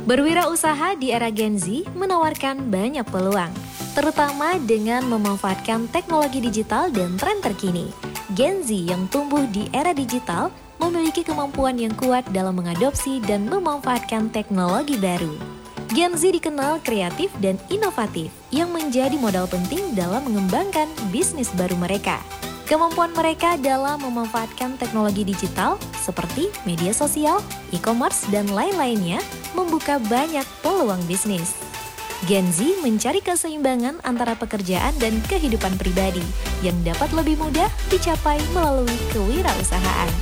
Berwirausaha di era Gen Z menawarkan banyak peluang, terutama dengan memanfaatkan teknologi digital dan tren terkini. Gen Z yang tumbuh di era digital memiliki kemampuan yang kuat dalam mengadopsi dan memanfaatkan teknologi baru. Gen Z dikenal kreatif dan inovatif yang menjadi modal penting dalam mengembangkan bisnis baru mereka. Kemampuan mereka dalam memanfaatkan teknologi digital seperti media sosial, e-commerce, dan lain-lainnya membuka banyak peluang bisnis. Gen Z mencari keseimbangan antara pekerjaan dan kehidupan pribadi yang dapat lebih mudah dicapai melalui kewirausahaan.